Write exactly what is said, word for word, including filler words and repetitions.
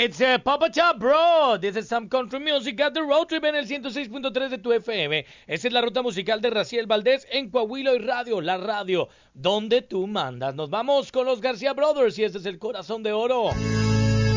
It's a Papa Chop, bro. This is some country music at the road trip en el ciento seis punto tres de tu F M. Esa es la ruta musical de Raciel Valdés en Coahuila y Radio, la radio donde tú mandas. Nos vamos con los García Brothers y este es el Corazón de Oro.